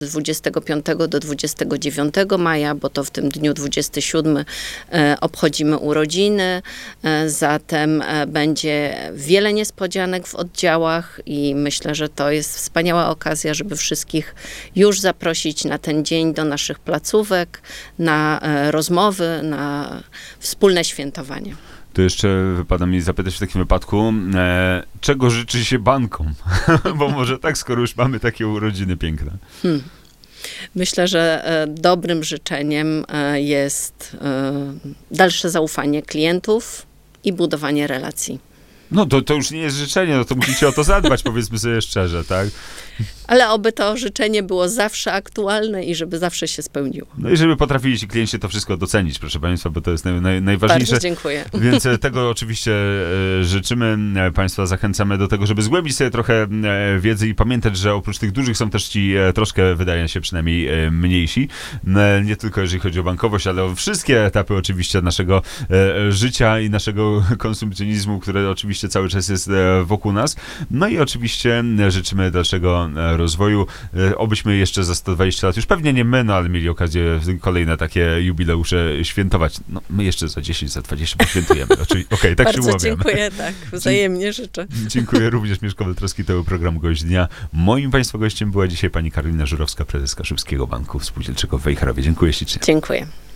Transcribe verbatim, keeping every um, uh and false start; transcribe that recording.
dwudziestego piątego do dwudziestego dziewiątego maja, bo to w tym dniu dwudziestego siódmego e, obchodzimy urodziny. E, zatem e, będzie wiele niespodzianek w oddziałach i myślę, że to jest wspaniała okazja, żeby wszystkich już zaprosić na ten dzień do naszych placówek, na e, rozmowy, na wspólne świętowanie. To jeszcze wypada mi zapytać w takim wypadku, e, czego życzy się bankom? Bo może tak, skoro już mamy takie urodziny piękne. Hmm. Myślę, że e, dobrym życzeniem e, jest e, dalsze zaufanie klientów i budowanie relacji. No to, to już nie jest życzenie, no to musicie o to zadbać, powiedzmy sobie szczerze, tak? Ale oby to życzenie było zawsze aktualne i żeby zawsze się spełniło. No i żeby potrafili ci klienci to wszystko docenić, proszę państwa, bo to jest naj, naj, najważniejsze. Bardzo dziękuję. Więc tego oczywiście e, życzymy. Państwa zachęcamy do tego, żeby zgłębić sobie trochę e, wiedzy i pamiętać, że oprócz tych dużych są też ci e, troszkę, wydaje się przynajmniej, e, mniejsi. E, nie tylko jeżeli chodzi o bankowość, ale o wszystkie etapy oczywiście naszego e, życia i naszego konsumpcjonizmu, które oczywiście cały czas jest e, wokół nas. No i oczywiście życzymy dalszego e, rozwoju. E, obyśmy jeszcze za sto dwadzieścia lat, już pewnie nie my, no ale mieli okazję kolejne takie jubileusze świętować. No my jeszcze za dziesięć, za dwadzieścia poświętujemy. Okej, okay, tak się Bardzo umawiamy. dziękuję, tak. Wzajemnie życzę. Dziękuję również. Mieszko Weltrowski, to był program Gość Dnia. Moim państwa gościem była dzisiaj pani Karolina Żurowska, prezeska Szybskiego Banku Spółdzielczego w Wejherowie. Dziękuję ślicznie. Dziękuję.